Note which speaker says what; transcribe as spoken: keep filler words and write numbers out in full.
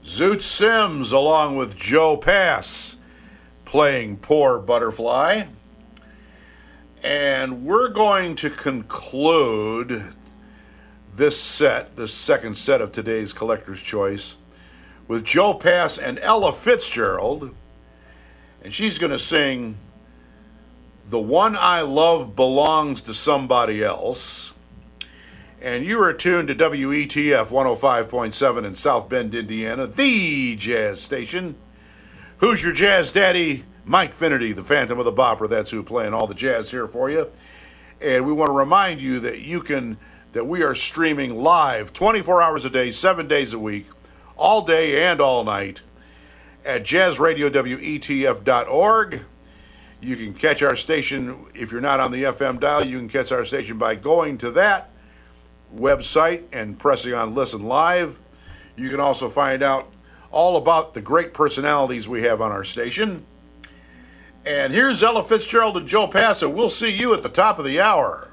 Speaker 1: Zoot Sims along with Joe Pass playing Poor Butterfly. And we're going to conclude this set, this second set of today's Collector's Choice, with Joe Pass and Ella Fitzgerald. And she's going to sing The One I Love Belongs to Somebody Else. And you are tuned to W E T F one oh five point seven in South Bend, Indiana, the jazz station. Who's your jazz daddy? Mike Finnerty, the Phantom of the Bopper. That's who playing all the jazz here for you. And we want to remind you that you can, that we are streaming live twenty-four hours a day, seven days a week, all day and all night at jazz radio W E T F dot org. You can catch our station, if you're not on the F M dial, you can catch our station by going to that website and pressing on Listen Live. You can also find out all about the great personalities we have on our station. And here's Ella Fitzgerald and Joe Pass, and we'll see you at the top of the hour.